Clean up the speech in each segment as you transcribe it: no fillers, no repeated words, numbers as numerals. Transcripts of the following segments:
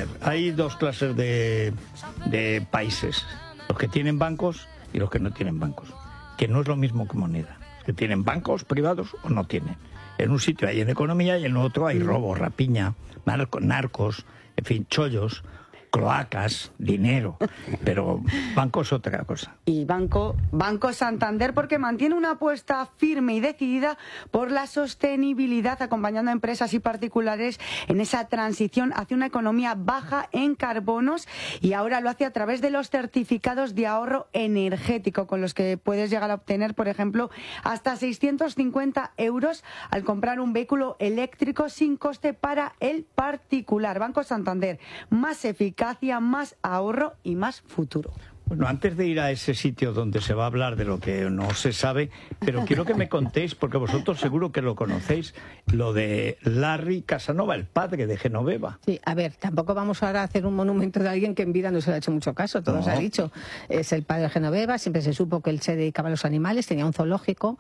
ver, hay dos clases de países, los que tienen bancos y los que no tienen bancos, que no es lo mismo que moneda, que tienen bancos privados o no tienen. En un sitio hay en economía y en otro hay robo, rapiña, narcos, en fin, chollos, cloacas, dinero, pero banco es otra cosa. Y Banco Santander, porque mantiene una apuesta firme y decidida por la sostenibilidad, acompañando a empresas y particulares en esa transición hacia una economía baja en carbonos, y ahora lo hace a través de los certificados de ahorro energético, con los que puedes llegar a obtener, por ejemplo, hasta 650 euros al comprar un vehículo eléctrico sin coste para el particular. Banco Santander, más eficacia, más ahorro y más futuro. Bueno, antes de ir a ese sitio donde se va a hablar de lo que no se sabe, pero quiero que me contéis, porque vosotros seguro que lo conocéis, lo de Larry Casanova, el padre de Genoveva. Sí, a ver, tampoco vamos ahora a hacer un monumento de alguien que en vida no se le ha hecho mucho caso, todo se ha dicho. Es el padre de Genoveva, siempre se supo que él se dedicaba a los animales, tenía un zoológico.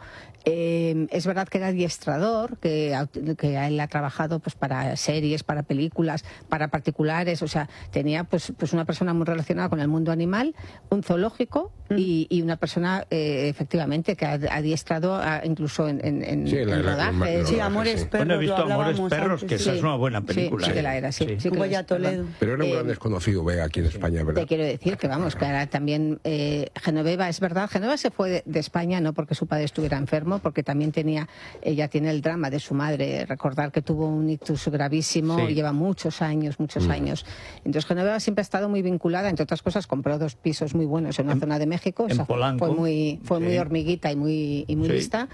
Es verdad que era adiestrador, que él ha trabajado pues para series, para películas, para particulares, o sea, tenía pues una persona muy relacionada con el mundo animal, un zoológico y una persona efectivamente que ha adiestrado incluso en rodajes. Sí, Amores Perros. Bueno, he visto Amores Perros, antes, que esa es una buena película. Sí, que la era, sí. Goya Toledo. Pero era un gran desconocido, Bea, aquí en España, ¿verdad? Te quiero decir que vamos, que ahora también Genoveva, es verdad, Genoveva se fue de España no porque su padre estuviera enfermo, porque también ella tiene el drama de su madre, recordar que tuvo un ictus gravísimo y lleva muchos años. Entonces Genoveva siempre ha estado muy vinculada, entre otras cosas, compró 2 pisos muy buenos en una zona de México, o sea, Polanco, fue muy hormiguita y muy lista,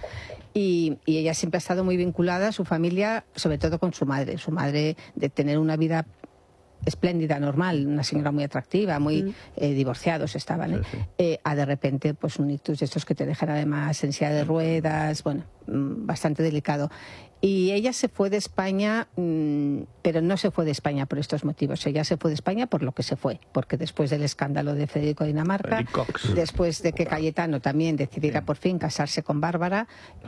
y ella siempre ha estado muy vinculada a su familia, sobre todo con su madre de tener una vida espléndida, normal, una señora muy atractiva, muy divorciados estaban, a de repente pues un ictus de estos que te dejan además en silla de ruedas, bueno, bastante delicado. Y ella se fue de España, pero no se fue de España por estos motivos. Ella se fue de España por lo que se fue, porque después del escándalo de Federico Dinamarca, después de que Cayetano también decidiera por fin casarse con Bárbara,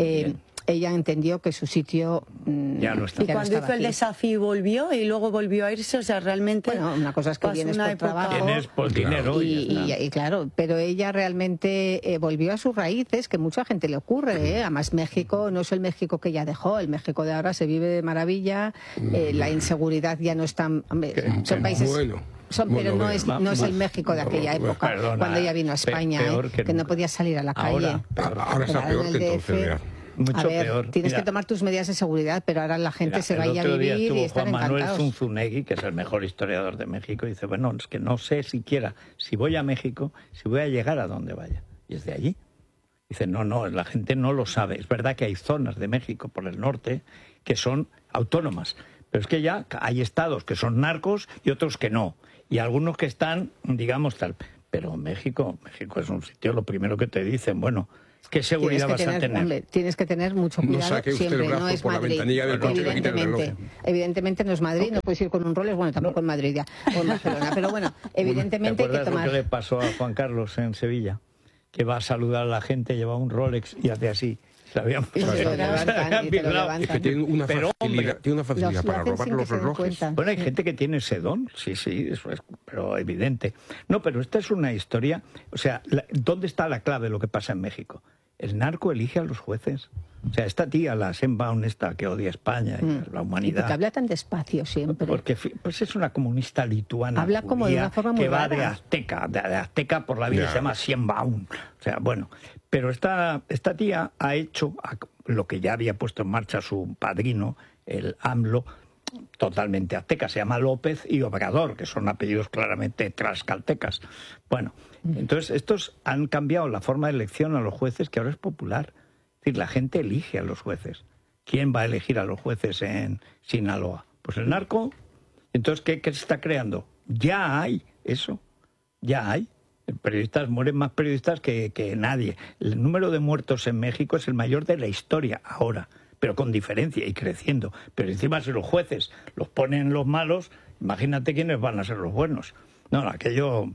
ella entendió que su sitio ya no está. Y cuando hizo el desafío volvió y luego volvió a irse, o sea, realmente... Bueno, una cosa es que vienes por trabajo. Vienes por dinero. Y claro, pero ella realmente volvió a sus raíces, que mucha gente le ocurre, Además México no es el México que ella dejó, el México de ahora se vive de maravilla, la inseguridad ya no es tan... son países... pero no es el México de aquella época, cuando ella vino a España, que no podía salir a la calle. Ahora está peor que entonces, mira. Mucho peor. Tienes que tomar tus medidas de seguridad, pero ahora la gente se vaya a vivir y están Juan Manuel encantados. Zunzunegui, que es el mejor historiador de México, y dice, bueno, es que no sé siquiera si voy a México, si voy a llegar a donde vaya. Y es de allí. Dice, no, la gente no lo sabe. Es verdad que hay zonas de México por el norte que son autónomas, pero es que ya hay estados que son narcos y otros que no. Y algunos que están, digamos, tal. Pero México es un sitio, lo primero que te dicen, bueno, ¿qué seguridad vas a tener? Hombre, tienes que tener mucho cuidado. No saque usted siempre, el brazo no es por Madrid. la ventanilla del coche y le quite el reloj. Evidentemente no es Madrid, no puedes ir con un Rolex, bueno, tampoco en Madrid ya, o en Barcelona, pero bueno, evidentemente hay que tomar... ¿Te acuerdas lo que le pasó a Juan Carlos en Sevilla? Que va a saludar a la gente, lleva un Rolex y hace así. Y te lo levantan. Es que tiene una facilidad para robar los relojes. Bueno, hay gente que tiene ese don, sí, eso es, pero evidente. No, pero esta es una historia, o sea, ¿dónde está la clave de lo que pasa en México? El narco elige a los jueces. O sea, esta tía, la Sheinbaum, esta que odia España y la humanidad. Y porque habla tan despacio siempre. Porque pues es una comunista lituana. Habla como de una forma muy que va rara. de Azteca por la vida, se llama Sheinbaum. O sea, bueno, pero esta tía ha hecho lo que ya había puesto en marcha su padrino, el AMLO, totalmente azteca. Se llama López y Obrador, que son apellidos claramente tlaxcaltecas. Bueno, entonces estos han cambiado la forma de elección a los jueces, que ahora es popular. Es decir, la gente elige a los jueces. ¿Quién va a elegir a los jueces en Sinaloa? Pues el narco. Entonces, ¿qué se está creando? Ya hay eso. Ya hay. Periodistas, mueren más periodistas que nadie. El número de muertos en México es el mayor de la historia ahora, pero con diferencia y creciendo. Pero encima, si los jueces los ponen los malos, imagínate quiénes van a ser los buenos. No, aquello...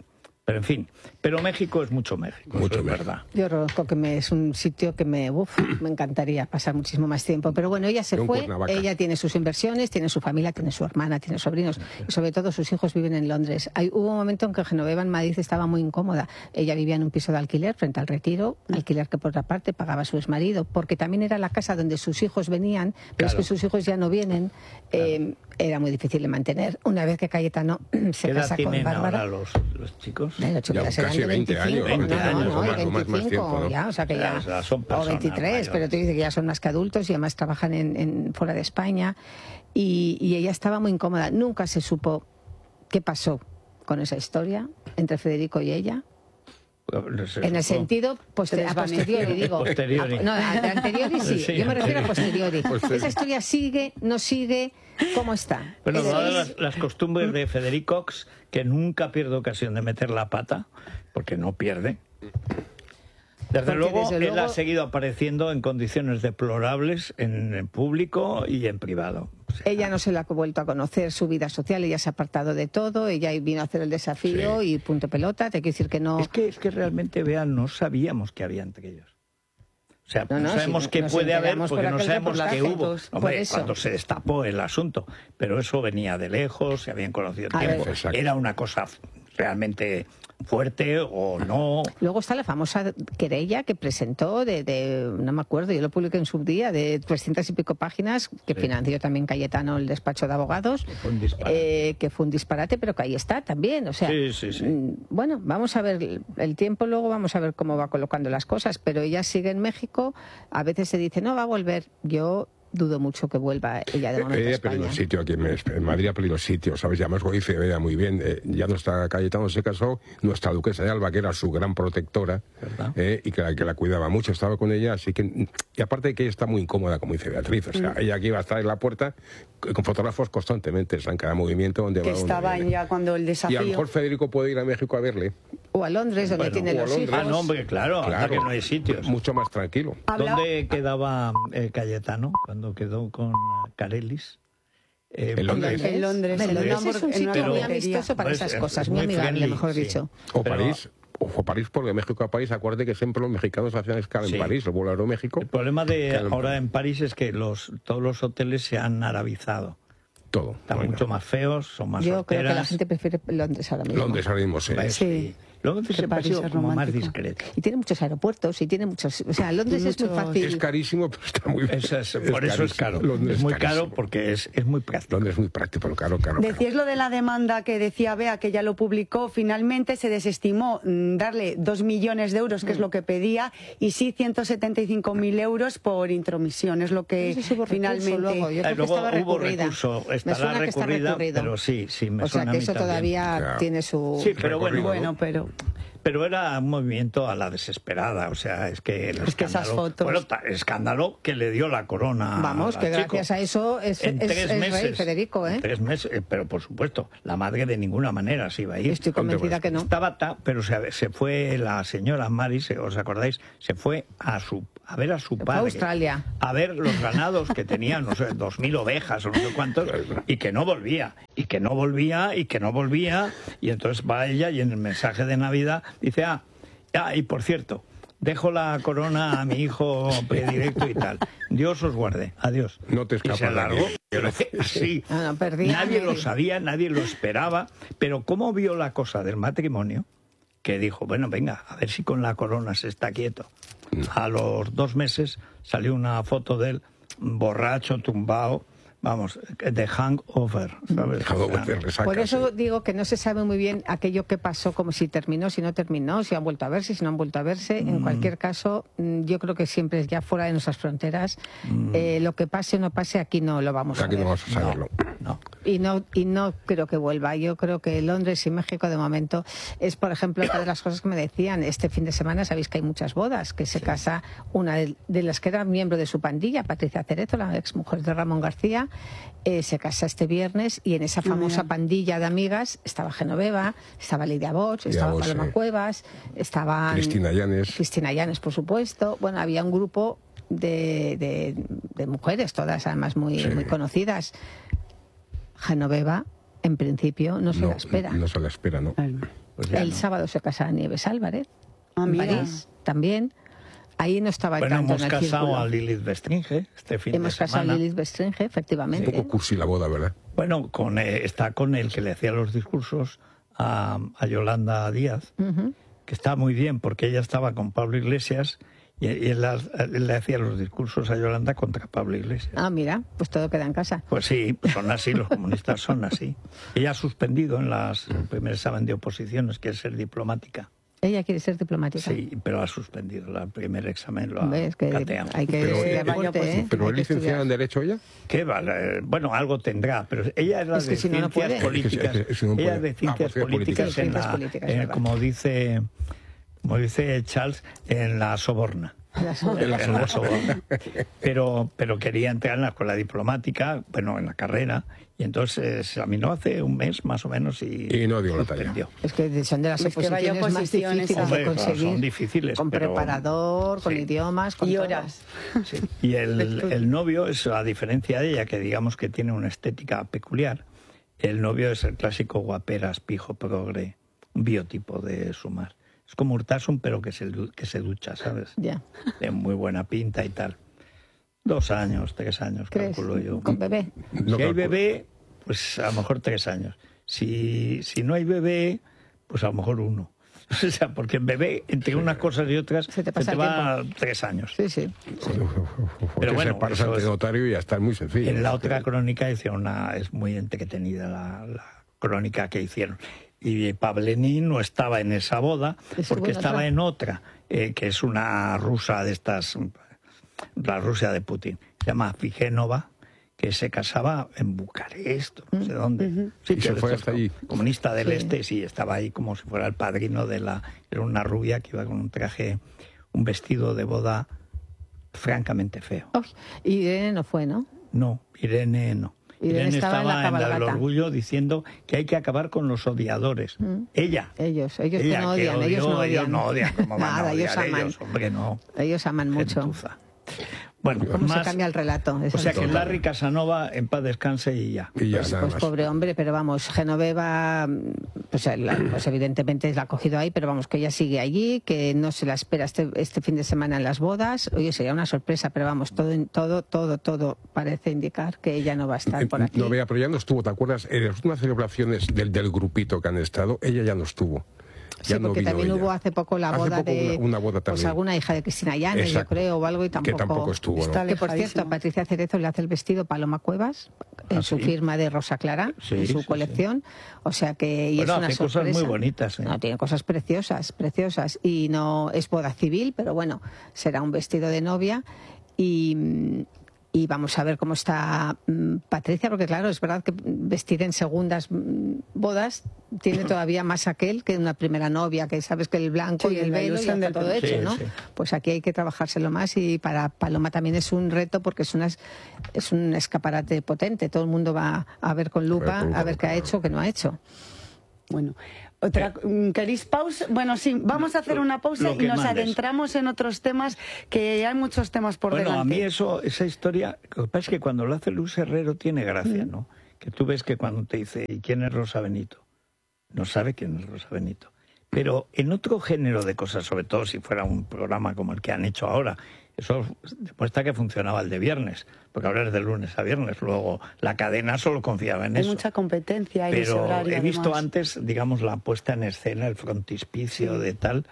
Pero en fin, pero México es mucho México, Mucho eso es México. verdad. Yo reconozco que es un sitio que me encantaría pasar muchísimo más tiempo. Pero bueno, ella se fue, ella tiene sus inversiones, tiene su familia, tiene su hermana, tiene sobrinos y sobre todo sus hijos viven en Londres. Hubo un momento en que Genoveva en Madrid estaba muy incómoda. Ella vivía en un piso de alquiler frente al Retiro, alquiler que por otra parte pagaba su exmarido, porque también era la casa donde sus hijos venían, pero es que sus hijos ya no vienen. Era muy difícil de mantener. Una vez que Cayetano se casa con Bárbara. Ahora los chicos? Los chicos ya casi 20 años. 20 años, no, o más 25 tiempo, ¿no? ya, o sea que ya son personas o 23, mayores. pero te dice que ya son más que adultos y además trabajan fuera de España y ella estaba muy incómoda. Nunca se supo qué pasó con esa historia entre Federico y ella. En el sentido a posteriori, digo. No, a anteriori sí. Yo me refiero a posteriori. Esa historia sigue, no sigue, ¿cómo está? Bueno, dadas las costumbres de Federico, que nunca pierde ocasión de meter la pata, porque no pierde. Desde luego, él ha seguido apareciendo en condiciones deplorables en público y en privado. O sea, ella no se la ha vuelto a conocer su vida social, ella se ha apartado de todo, ella vino a hacer el desafío y punto pelota, te quiero decir que no... Es que realmente, vean, no sabíamos qué había entre ellos. O sea, no sabemos qué puede haber porque no sabemos qué hubo. Hombre, cuando se destapó el asunto, pero eso venía de lejos, se habían conocido tiempo. Era una cosa realmente fuerte o no. Luego está la famosa querella que presentó no me acuerdo, yo lo publiqué en su día, de 300 y pico páginas, que financió también Cayetano el despacho de abogados, que fue un disparate, pero que ahí está también. O sea, bueno, vamos a ver el tiempo, luego vamos a ver cómo va colocando las cosas, pero ella sigue en México, a veces se dice, no, va a volver. Yo dudo mucho que vuelva ella de momento a España. Ella perdió el sitio aquí en Madrid, ha perdido el sitio, ¿sabes? Y además lo dice ella muy bien. Ya nuestra Cayetano se casó, nuestra duquesa de Alba, que era su gran protectora, y que la cuidaba mucho, estaba con ella, así que... Y aparte de que ella está muy incómoda, como dice Beatriz, o sea, ella aquí iba a estar en la puerta con fotógrafos constantemente, en cada movimiento donde que va. Estaban ya cuando el desafío... Y a lo mejor Federico puede ir a México a verle. O a Londres, donde tiene los hijos. Ah, no, hombre, claro, que no hay sitios. Mucho más tranquilo. ¿Dónde quedaba Cayetano cuando quedó con Carelis? En Londres. En Londres. Es un sitio muy amistoso para esas cosas, muy amigable, mejor dicho. O París. O París, porque México a París, acuérdate que siempre los mexicanos hacían escala en París, el vuelo a Aeroméxico. El problema de ahora en París es que todos los hoteles se han arabizado. Todo. Están mucho más feos, son más Yo creo que la solteras. gente prefiere Londres ahora mismo. Londres ahora mismo, sí. Londres siempre ha sido como más discreto. Y tiene muchos aeropuertos y tiene muchos... O sea, Londres es muy fácil. Es carísimo, pero está muy bien. Por eso es caro. Londres es muy carísimo. caro porque es muy práctico. Londres es muy práctico, pero caro. Decías lo de la demanda que decía Bea, que ya lo publicó. Finalmente se desestimó darle 2 millones de euros, que es lo que pedía, y sí 175.000 euros por intromisión. Es lo que finalmente... Luego, yo creo que estaba hubo recurrida. recurso, Me estará suena que está recurrida, recurrido. pero sí, me o sea, suena que a mí eso también. todavía tiene su... Sí, pero Bueno, pero era un movimiento a la desesperada, o sea, es que el escándalo, que esas fotos... Bueno, el escándalo que le dio la corona. Vamos, que gracias a eso es rey Federico, ¿eh? En 3 meses, pero por supuesto, la madre de ninguna manera se iba a ir. Estoy convencida que no. Estaba pero se fue la señora Maris, ¿os acordáis? Se fue a ver a su padre. A Australia. A ver los ganados que tenían, no sé, 2.000 ovejas o no sé cuántos, y que no volvía, y que no volvía, y que no volvía, y entonces va ella y en el mensaje de Navidad dice, y por cierto, dejo la corona a mi hijo predilecto y tal. Dios os guarde. Adiós. No te escapas. Y se largó. Así. Nadie lo sabía, nadie lo esperaba, pero ¿cómo vio la cosa del matrimonio? Que dijo, bueno, venga, a ver si con la corona se está quieto. A los 2 meses salió una foto de él borracho, tumbado, vamos, de hangover, ¿sabes? Por eso digo que no se sabe muy bien aquello que pasó, como si terminó, si no terminó, si han vuelto a verse, si no han vuelto a verse. En cualquier caso, yo creo que siempre es ya fuera de nuestras fronteras. Lo que pase o no pase, aquí no lo vamos a ver. Aquí no vamos a saberlo. No. Y no creo que vuelva. Yo creo que Londres y México de momento es, por ejemplo, otra de las cosas que me decían este fin de semana. Sabéis que hay muchas bodas, que se casa una de las que era miembro de su pandilla, Patricia Cerezo, la exmujer de Ramón García, se casa este viernes, y en esa famosa pandilla de amigas estaba Genoveva, estaba Lidia Bosch, estaba Paloma Cuevas, estaban Cristina Llanes, por supuesto. Bueno, había un grupo de mujeres, todas además muy conocidas. Genoveva, en principio, no se la espera. No se la espera, ¿no? pues ya El no. sábado se casa Nieves Álvarez, en mira. París, también. Ahí no estaba Bueno, tanto hemos en el casado círculo. a Lilith Bestringe este fin Hemos de casado semana. a Lilith Bestringe, Un efectivamente. poco cursi la boda, ¿verdad? Bueno, está con el que le hacía los discursos a Yolanda Díaz, que está muy bien, porque ella estaba con Pablo Iglesias y él le hacía los discursos a Yolanda contra Pablo Iglesias. Ah, mira, pues todo queda en casa. Pues sí, son así, los comunistas son así. Ella ha suspendido en el primer examen de oposiciones, que es ser diplomática. Ella quiere ser diplomática. Sí, pero ha suspendido el primer examen, lo ha ¿Ves? Que cateado. hay que Pero, estudiar fuerte, ¿eh? ¿Pero Hay es que licenciada en estudiar. Derecho ella? ¿Qué vale? Bueno, algo tendrá, pero ella es la Es que de si no, no ciencias puede. políticas. Es que si no Ella puede. es de ciencias pues políticas, Sí, ciencias políticas, verdad. como dice Charles, en la Soborna. En la Soborna. Pero quería entrar en la escuela diplomática, bueno, en la carrera, y entonces se examinó hace un mes más o menos y no dio la talla. suspendió. Es que son de las Es que vaya oposiciones más oposiciones, difíciles Hombre, de claro, conseguir. son difíciles, con pero- preparador, con sí. idiomas, con Y todo. horas. Sí. Y el novio es, a diferencia de ella, que digamos que tiene una estética peculiar, el novio es el clásico guaperas, pijo, progre, un biotipo de Sumar. Es como Urtasun, pero que se ducha, ¿sabes? Ya. De muy buena pinta y tal. 2 años, 3 años, ¿Crees? calculo yo. Con bebé. No Si hay calculo. bebé, pues a lo mejor 3 años. Si no hay bebé, pues a lo mejor 1. O sea, porque en bebé, entre unas cosas y otras, Se te pasa el va 3 años. Sí, sí. Pero bueno, se paras eso ante es- notario y ya está muy sencillo. En la otra crónica hicieron es muy entretenida la crónica que hicieron. Y Pavlenin no estaba en esa boda ¿Estuvo porque en estaba otra? en otra, que es una rusa de estas, la Rusia de Putin. Se llama Figénova, que se casaba en Bucarest, no sé dónde. Sí, Y se fue hasta allí. Comunista del Sí. Este, sí, estaba ahí como si fuera el padrino de la... Era una rubia que iba con un traje, un vestido de boda francamente feo. Uy, Irene no fue, ¿no? No, Irene no. Irene estaba en la el cabalgata. orgullo diciendo que hay que acabar con los odiadores. Ella. Ellos que Ella, no que odian, ellos no odian. Ellos no odian, ¿cómo van a Nada, ellos odiar aman. ellos? Hombre, no. Ellos aman mucho. Gentuza. Bueno, ¿Cómo más, se cambia el relato? o Eso sea es que todo. Larry Casanova en paz descanse y ya. Y ya Pues, nada pues más. pobre hombre, pero vamos, Genoveva, pues evidentemente la ha cogido ahí, pero vamos, que ella sigue allí, que no se la espera este fin de semana en las bodas. Oye, sería una sorpresa, pero vamos, todo parece indicar que ella no va a estar por aquí. No, vea, pero ya no estuvo, ¿te acuerdas? En las últimas celebraciones del grupito que han estado, ella ya no estuvo. Sí, Ya no porque vino también ella. hubo hace poco la Hace boda poco de una boda pues también. alguna hija de Cristina Llanes, yo Exacto. creo, o algo, y Que tampoco estuvo, ¿no? Está Que por cierto, alejadísimo. a Patricia Cerezo le hace el vestido Paloma Cuevas en ¿Ah, su sí? firma de Rosa Clara, Sí, en su sí, colección. O sea que y Bueno, es una hace cosas sorpresa. muy bonitas, ¿eh? No, tiene cosas preciosas. Y no es boda civil, pero bueno, será un vestido de novia. Y vamos a ver cómo está Patricia, porque claro, es verdad que vestir en segundas bodas tiene todavía más aquel que una primera novia, que sabes que el blanco Sí, y el la velo y ilusión está del todo pelo. hecho, Sí, ¿no? sí. Pues aquí hay que trabajárselo más y para Paloma también es un reto porque es un escaparate potente. Todo el mundo va a ver con lupa, a ver qué ha hecho, qué no ha hecho. Bueno, ¿queréis pausa? Bueno, sí, vamos a hacer una pausa Lo y que nos mandes. adentramos en otros temas, que hay muchos temas por Bueno, delante. a mí esa historia, lo que pasa es que cuando lo hace Luis Herrero tiene gracia, ¿no? Que tú ves que cuando te dice, ¿y quién es Rosa Benito? No sabe quién es Rosa Benito. Pero en otro género de cosas, sobre todo si fuera un programa como el que han hecho ahora, eso demuestra que funcionaba el de viernes, porque ahora es de lunes a viernes, luego la cadena solo confiaba en Hay eso. mucha competencia en ese Pero horario. he visto además. antes, digamos, la puesta en escena, el frontispicio de tal.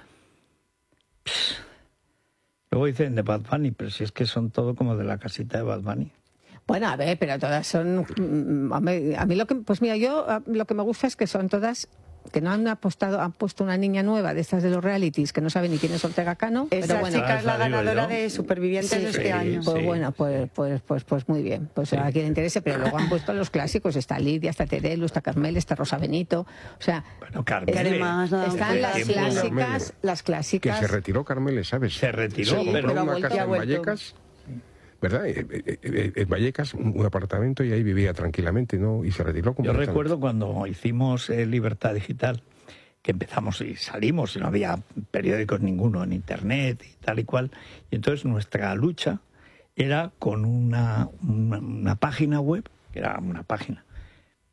Luego dicen de Bad Bunny, pero si es que son todo como de la casita de Bad Bunny. Bueno, a ver, pero todas son... hombre, a mí lo que... Pues mira, lo que me gusta es que son todas... Que no han puesto una niña nueva de estas de los realities, que no sabe ni quién es Ortega Cano. Esa pero bueno, chica es la esa digo ganadora yo. de Supervivientes Sí, de este sí, año. pues sí. bueno, pues muy bien. Pues a quien le interese, pero luego han puesto los clásicos. Está Lidia, está Terelu, está Carmel, está Rosa Benito. O sea, Bueno, Carmele, Carmen, nada, están las tiempo, clásicas, las Que clásicas. se retiró Carmele, ¿sabes? Se retiró, Se pero compró ha una vuelto. casa Ha en vuelto. Vallecas, ¿verdad? En Vallecas, un apartamento, y ahí vivía tranquilamente, ¿no? Y se retiró Yo completamente. recuerdo cuando hicimos Libertad Digital, que empezamos y salimos y no había periódicos ninguno en internet y tal y cual. Y entonces nuestra lucha era con una página web, que era una página,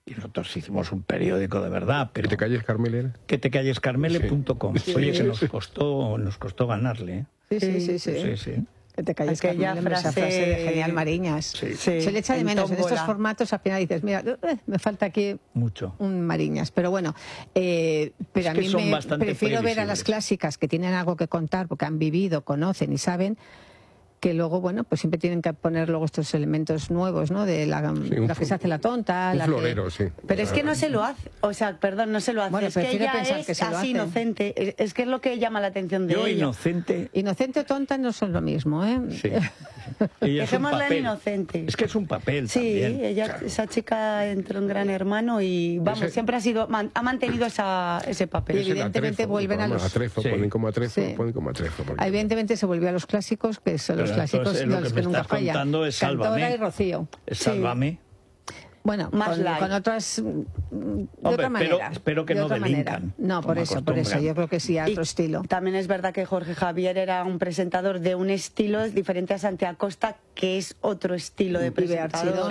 Y nosotros hicimos un periódico de verdad. Pero... ¿Que te calles, Carmele? Que te calles, Carmele.com. Sí. Oye, que nos costó ganarle. Sí. Que te calles, aquella esa frase de Genial Mariñas. Se le echa de menos en estos formatos. Al final dices, mira, me falta aquí mucho un Mariñas. Pero bueno, pero a mí prefiero ver a las clásicas que tienen algo que contar porque han vivido, conocen y saben, que luego, bueno, pues siempre tienen que poner luego estos elementos nuevos, ¿no? De la que se hace la tonta. Un florero, sí. Pero es que no se lo hace, o sea, perdón, no se lo hace. Bueno, es que ella es así inocente, es que es lo que llama la atención de ella. Inocente o tonta no son lo mismo, ¿eh? Sí. Dejémosla en inocente. Es que es un papel también. Sí, esa chica entró en Gran Hermano y, vamos, siempre ha mantenido ese papel. Y evidentemente vuelven a los... Ponen como atrezo. Evidentemente se volvió a los clásicos, que son los clásicos de los que nunca fallan. Contando es Cantora Sálvame. y Rocío. Es Sálvame. Bueno, con otras... de otra manera. Espero que no delincan. No, por eso. Yo creo que sí, a otro estilo. También es verdad que Jorge Javier era un presentador de un estilo diferente a Santiago Costa, que es otro estilo de presentador.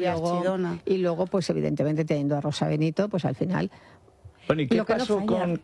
Y luego, pues evidentemente, teniendo a Rosa Benito, pues al final... Bueno, ¿y qué pasó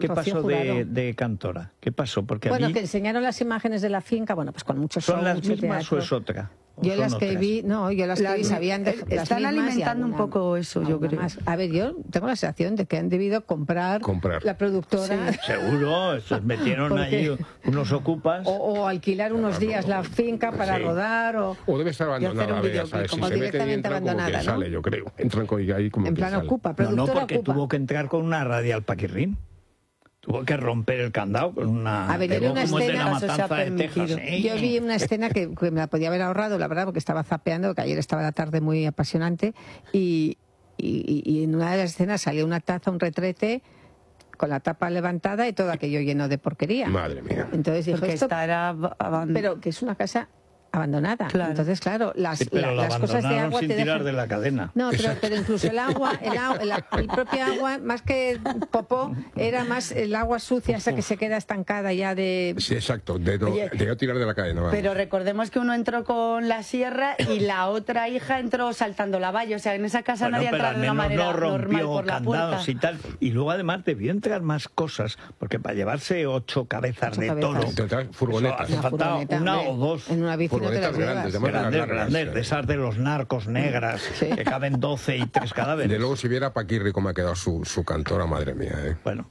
de Cantora? ¿Qué pasó? Porque que enseñaron las imágenes de la finca, bueno, pues con muchos ¿Son las mismas o es otra? Yo las que vi, sabían de están alimentando un poco eso, yo creo. A ver, yo tengo la sensación de que han debido comprar. La productora. Sí, seguro, metieron allí unos ocupas. O alquilar unos días la finca para rodar. O debe estar abandonada, o directamente abandonada, ¿no? Sale, yo creo. Entran ahí como en plan ocupa, no, porque tuvo que entrar con una radial Paquirrín. Tuvo que romper el candado con una... A ver, yo vi una escena... de Texas, Yo vi una escena que me la podía haber ahorrado, la verdad, porque estaba zapeando, que ayer estaba la tarde muy apasionante, y en una de las escenas salió una taza, un retrete, con la tapa levantada y todo aquello lleno de porquería. Madre mía. Entonces dijo, pero que es una casa... abandonada. Claro. Entonces, claro, las cosas de agua sin te tirar dejan... de la cadena. No, pero incluso el agua, el propio agua, más que popó, era más el agua sucia, esa que se queda estancada ya de... Sí, exacto, de no tirar de la cadena. Vamos. Pero recordemos que uno entró con la sierra y la otra hija entró saltando la valla. O sea, en esa casa nadie entró de una manera normal por la puerta. Y tal. Y luego además debió entrar más cosas, porque para llevarse 8 cabezas de toro... Furgonetas. Hace falta una o dos. En una bici grandes, de esas de los narcos negras, que caben 12 y 3 cadáveres. De luego, si viera Paquirri cómo ha quedado su cantora, madre mía, ¿eh? Bueno.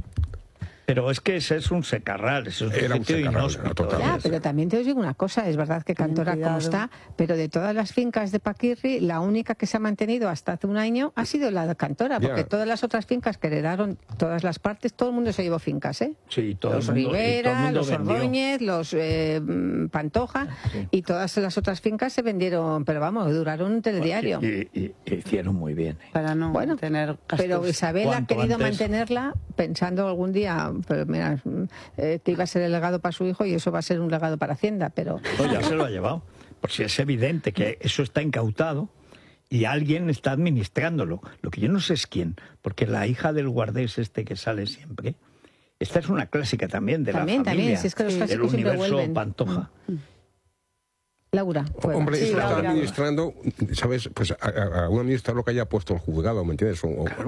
Pero es que ese es un secarral, eso es un sitio inhóspito. Ya, pero también te os digo una cosa, es verdad que Cantora como está, pero de todas las fincas de Paquirri, la única que se ha mantenido hasta hace un año ha sido la de Cantora, porque todas las otras fincas que heredaron todas las partes, todo el mundo se llevó fincas, ¿eh? Sí, todo los Rivera, los Ordóñez, los Pantoja, y todas las otras fincas se vendieron, pero vamos, duraron un telediario. Y hicieron muy bien. Para no tener gastos. Pero Isabel ha querido mantenerla pensando algún día... Pero mira, que iba a ser el legado para su hijo y eso va a ser un legado para Hacienda, pero... Pues ya se lo ha llevado, por si es evidente que eso está incautado y alguien está administrándolo. Lo que yo no sé es quién, porque la hija del guardés que sale siempre, esta es una clásica también de la familia, si es que los del universo Pantoja. Laura. Hombre, eso lo está administrando, ¿sabes? Pues a un administrador que haya puesto el juzgado, ¿me entiendes?